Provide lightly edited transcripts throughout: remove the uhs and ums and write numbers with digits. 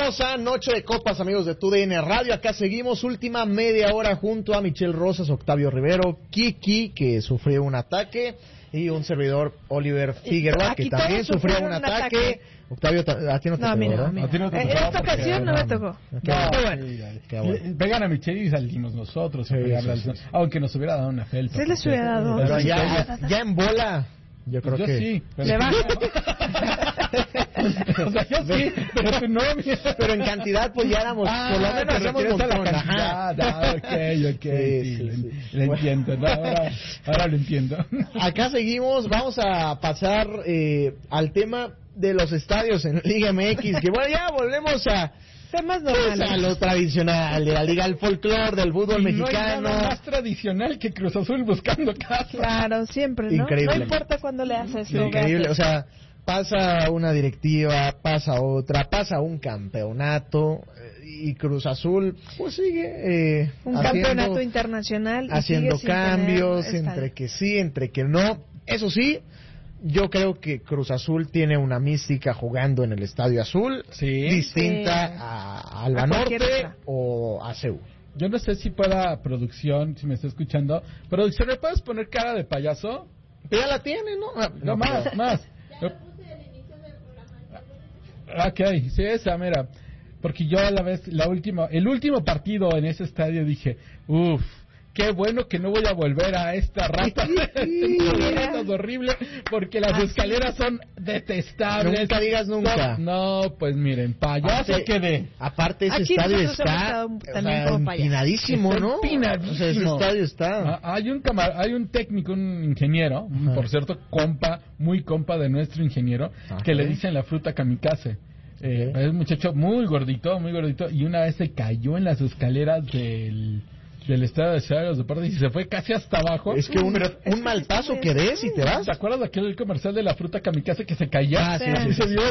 Regresamos a Noche de Copas, amigos de TUDN Radio. Acá seguimos, última media hora junto a Michelle Rosas, Octavio Rivero, Kiki, que sufrió un ataque, y un servidor, Oliver Figueroa, que también sufrió un ataque. Octavio, a ti no te tocó, ¿verdad? A ti no te tocó. En esta ocasión no me tocó. Qué bueno. Vengan a Michelle y salimos nosotros. Aunque nos hubiera dado una felpa. Se les hubiera dado. Pero ya en bola... Yo creo que sí. Le baja. O sea, yo sí, pero tu novia. Pero en cantidad, pues ya éramos. Por lo menos hacemos montón. Ok. Sí. Lo entiendo. No, ahora lo entiendo. Acá seguimos. Vamos a pasar al tema de los estadios en Liga MX. Que bueno, ya volvemos a. Temas normales. A lo tradicional de la liga, al folclore del fútbol mexicano. No hay nada más tradicional que Cruz Azul buscando casa. Claro, siempre, ¿no? Increíble. No importa cuándo le haces eso. Increíble, o sea, pasa una directiva, pasa otra, pasa un campeonato y Cruz Azul pues sigue un campeonato internacional haciendo cambios entre que sí, entre que no. Eso sí, yo creo que Cruz Azul tiene una mística jugando en el Estadio Azul distinta a Alba Norte o a CEU. Yo no sé si pueda producción, si me está escuchando. Producción, ¿me puedes poner cara de payaso? Ya la tiene, ¿no? No, más. Ya puse el inicio del programa. Ok, sí, esa, mira. Porque yo a la vez, el último partido en ese estadio dije, qué bueno que no voy a volver a esta rata. Es horrible porque las escaleras son detestables. Nunca digas nunca. No, pues miren, payaso quedé. Aparte ese estadio está empinadísimo, ¿no? Empinadísimo. O sea, ese estadio está. Hay un técnico, un ingeniero, por cierto, muy compa de nuestro ingeniero, que le dicen la fruta kamikaze. Es un muchacho muy gordito, y una vez se cayó en las escaleras del estadio de Ciudad de los Deportes y se fue casi hasta abajo. Es que un mal paso que des y te vas. ¿Te acuerdas de aquel comercial de la fruta kamikaze que se caía? Sí. Se vio.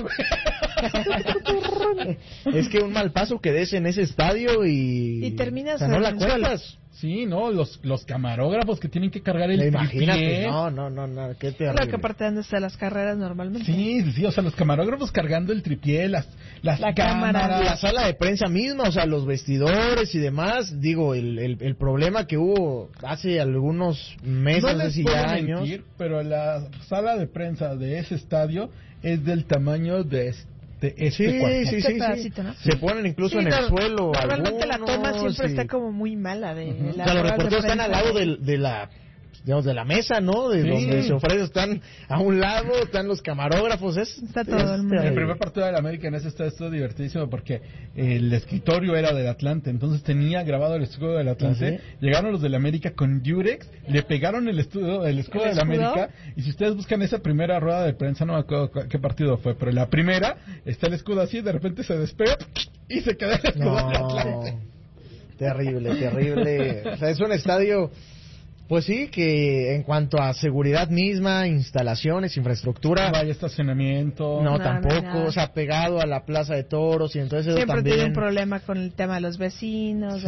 Es que un mal paso que des en ese estadio y terminas no la cuentas. Sí, no, los camarógrafos que tienen que cargar el tripié. No, qué terrible. Lo que parte de las carreras normalmente. Sí, o sea, los camarógrafos cargando el tripié, las cámaras. La sala de prensa misma, o sea, los vestidores y demás. Digo, el problema que hubo hace algunos meses, no les puedo años. mentir, pero la sala de prensa de ese estadio es del tamaño de este cuarto. Sí. ¿No? Se ponen incluso en el suelo. Normalmente la toma siempre está como muy mala. O sea, los reporteros están al lado de la mesa, ¿no? De donde se ofrece, están a un lado, están los camarógrafos. Está todo el mundo. El primer partido de la América en ese estadio estuvo divertidísimo porque el escritorio era del Atlante, entonces tenía grabado el escudo del Atlante. Llegaron los del América con Durex, le pegaron el escudo del América, y si ustedes buscan esa primera rueda de prensa, no me acuerdo qué partido fue, pero la primera está el escudo así, de repente se despega y se queda el escudo del Atlante. Terrible. O sea, es un estadio. Pues sí, que en cuanto a seguridad misma, instalaciones, infraestructura... No hay estacionamiento. No, tampoco. O sea, pegado a la Plaza de Toros y entonces siempre también... tiene un problema con el tema de los vecinos,